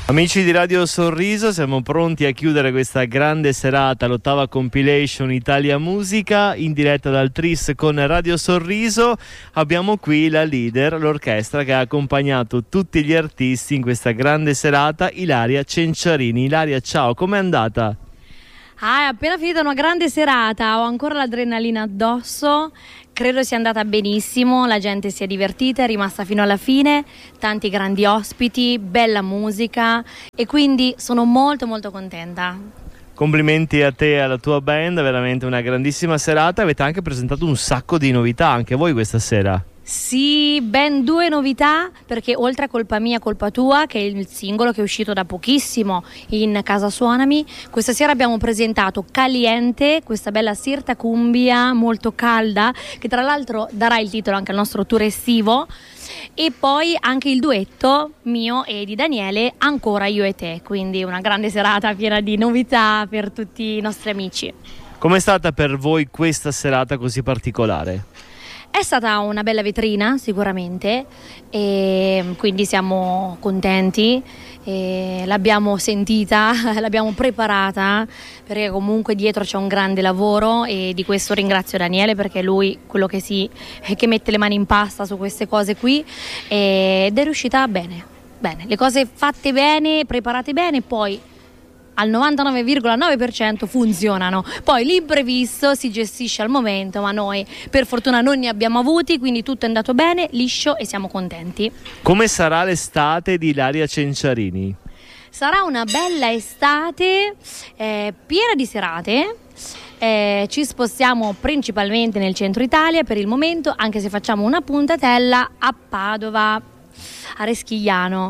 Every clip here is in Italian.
Amici di Radio Sorriso, siamo pronti a chiudere questa grande serata, l'8ª compilation Italia Musica, in diretta dal Tris con Radio Sorriso. Abbiamo qui la leader, l'orchestra che ha accompagnato tutti gli artisti in questa grande serata, Ilaria Cenciarini. Ilaria, ciao, com'è andata? È appena finita una grande serata, ho ancora l'adrenalina addosso. Credo sia andata benissimo, la gente si è divertita, è rimasta fino alla fine, tanti grandi ospiti, bella musica e quindi sono molto molto contenta. Complimenti a te e alla tua band, veramente una grandissima serata. Avete anche presentato un sacco di novità anche voi questa sera. Sì, ben 2 novità, perché oltre a Colpa mia, colpa tua, che è il singolo che è uscito da pochissimo in Casa Suonami, questa sera abbiamo presentato Caliente, questa bella sirta cumbia molto calda, che tra l'altro darà il titolo anche al nostro tour estivo, e poi anche il duetto mio e di Daniele, Ancora io e te, quindi una grande serata piena di novità per tutti i nostri amici. Com'è stata per voi questa serata così particolare? È stata una bella vetrina sicuramente e quindi siamo contenti, l'abbiamo sentita, l'abbiamo preparata perché comunque dietro c'è un grande lavoro e di questo ringrazio Daniele perché è lui quello che mette le mani in pasta su queste cose qui ed è riuscita bene, le cose fatte bene, preparate bene, poi al 99,9% funzionano. Poi l'imprevisto si gestisce al momento, ma noi per fortuna non ne abbiamo avuti, quindi tutto è andato bene, liscio e siamo contenti. Come sarà l'estate di Ilaria Cenciarini? Sarà una bella estate piena di serate. Ci spostiamo principalmente nel centro Italia per il momento, anche se facciamo una puntatella a Padova, a Reschigliano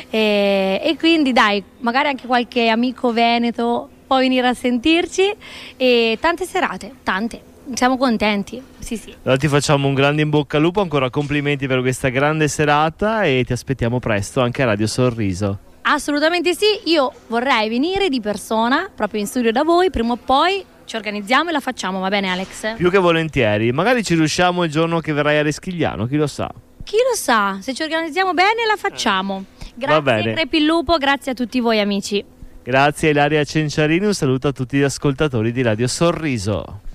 e quindi dai, magari anche qualche amico veneto può venire a sentirci e tante serate, siamo contenti, sì. Allora ti facciamo un grande in bocca al lupo, ancora complimenti per questa grande serata e ti aspettiamo presto anche a Radio Sorriso. Assolutamente sì, io vorrei venire di persona proprio in studio da voi, prima o poi ci organizziamo e la facciamo, va bene Alex? Più che volentieri, magari ci riusciamo il giorno che verrai a Reschigliano, chi lo sa. Chi lo sa, se ci organizziamo bene la facciamo. Grazie Crepi il Lupo, grazie a tutti voi amici. Grazie Ilaria Cenciarini, un saluto a tutti gli ascoltatori di Radio Sorriso.